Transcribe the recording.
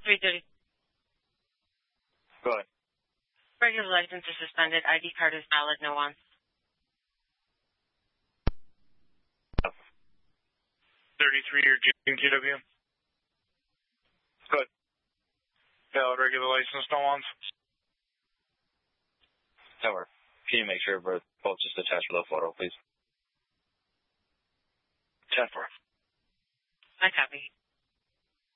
330. Go ahead. Regular license is suspended. ID card is valid. No on. 33-year GW. Good. Valid regular license, no ons. Tower, can you make sure we're both just attached with a photo, please? 10-4. I copy.